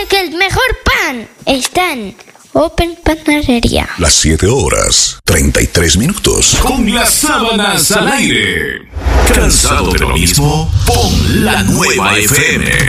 que el mejor pan está en Open Panadería. Las 7:33. Con las sábanas al aire. ¿Cansado de lo mismo? Pon la nueva FM.